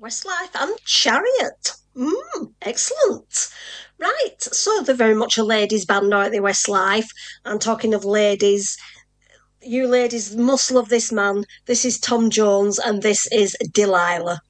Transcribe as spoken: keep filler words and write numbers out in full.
Westlife and Chariot. Mm, excellent. Right, so they're very much a ladies' band, aren't they, Westlife? And talking of ladies, you ladies must love this man. This is Tom Jones, and this is Delilah.